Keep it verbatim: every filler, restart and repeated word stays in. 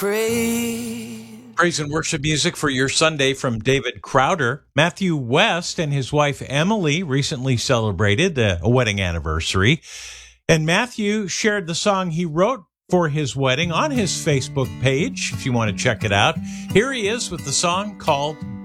praise. Praise and worship music for your Sunday from David Crowder. Matthew West and his wife Emily recently celebrated a wedding anniversary. And Matthew shared the song he wrote for his wedding on his Facebook page, if you want to check it out. Here he is with the song called